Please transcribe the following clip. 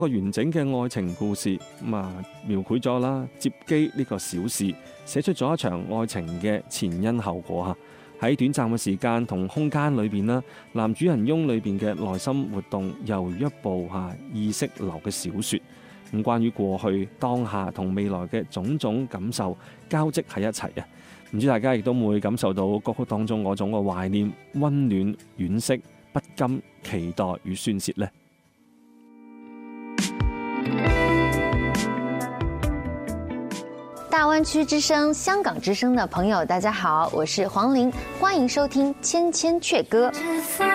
個完整嘅愛情故事，描繪咗啦接機呢個小事，寫出咗一場愛情嘅前因後果嚇。喺短暫嘅時間同空間裏邊啦，男主人翁裏邊嘅內心活動，猶如一部意識流嘅小説。咁關於過去、當下同未來嘅種種感受交織喺一齊啊！唔知大家亦都會感受到歌曲當中嗰種嘅懷念、溫暖、惋惜、不甘、期待與宣泄呢。 大灣區之聲、香港之聲的朋友，大家好，我是黃玲，歡迎收聽《千千闕歌》。